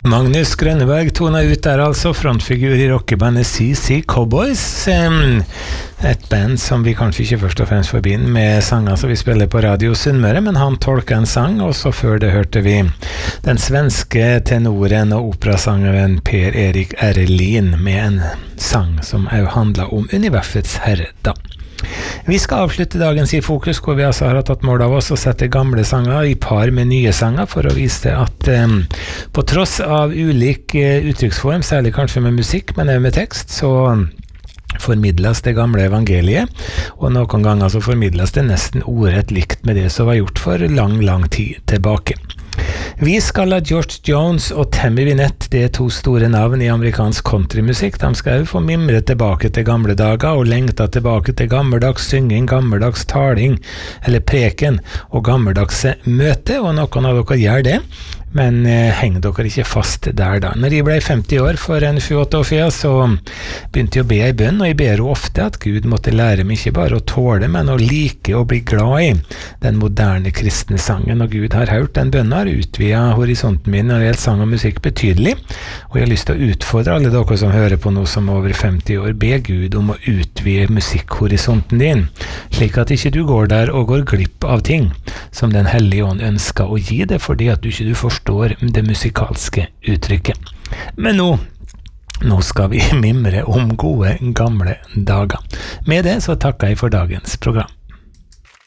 Magnus Grønneberg tona ut der altså, frontfigur i rockebandet CC Cowboys, et band som vi kanskje ikke først og fremst forbinder med sanger som vi spiller på Radio Sunnmøre, men han tolket en sang, og så før det hørte vi den svenske tenoren og operasangeren Per Erik Erlin med en sang som også handler om universets herre da. Vi skal avslutte dagens i fokus, hvor vi altså har tatt mål av oss å sette gamle sanger i par med nye sanger, for å vise at på tross av ulik uttrykksform, særlig kanskje med musikk, men også med tekst, så formidles det gamle evangeliet, og noen ganger så formidles det nesten ordrett likt med det som var gjort for lang tid tilbake. Vi skal ha George Jones og Tammy Wynette, det to store navn i amerikansk countrymusikk. De skal jo få mimre tilbake til gamle dager og lengte tilbake til gammeldags synging, gammeldags taling eller preken og gammeldagse møte, og noen av dere gjør det. Men heng dere ikke fast der da. Når jeg ble 50 år for en 28 år siden, så begynte jeg å be i bønn, og jeg ber jo ofte at Gud måtte lære meg ikke bare å tåle, men å like og bli glad i den moderne kristne sangen. Og Gud har hørt den bønnen, har utvidet horisonten min når det gjelder sang og musikk betydelig, og jeg har lyst til å utfordre alle dere som hører på noe som over 50 år, be Gud om å utvide musikkhorisonten din, slik at ikke du går der og går glipp av ting som den hellige ånd ønsker å gi deg, fordi at du ikke forstår det musikalske uttrykket. Men nå skal vi mimre om gode, gamle dager. Med det så takker jeg for dagens program.